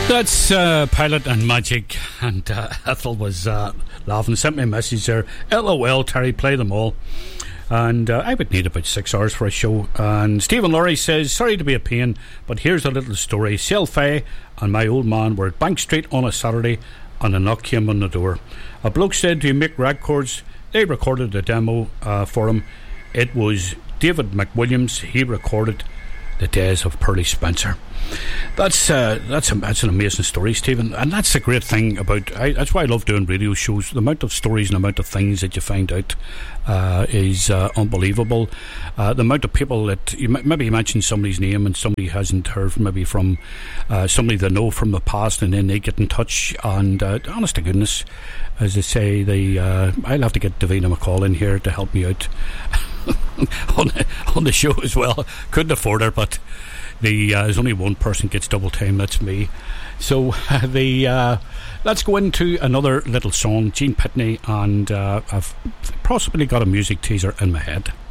That's Pilot and Magic, and Ethel was laughing, sent me a message there. LOL, Terry, play them all. And I would need about 6 hours for a show. And Stephen Laurie says, sorry to be a pain, but here's a little story. Selfie and my old man were at Bank Street on a Saturday, and a knock came on the door. A bloke said, do you make records? They recorded a demo for him. It was David McWilliams. He recorded The Days of Pearly Spencer. That's an amazing story, Stephen, and that's the great thing about that's why I love doing radio shows. The amount of stories and the amount of things that you find out is unbelievable. The amount of people that maybe you mention somebody's name and somebody hasn't heard maybe from somebody they know from the past, and then they get in touch, and honest to goodness, as I say, I'll have to get Davina McCall in here to help me out on the show as well. Couldn't afford her, but there's only one person gets double time, that's me. So let's go into another little song, Gene Pitney, and I've possibly got a music teaser in my head.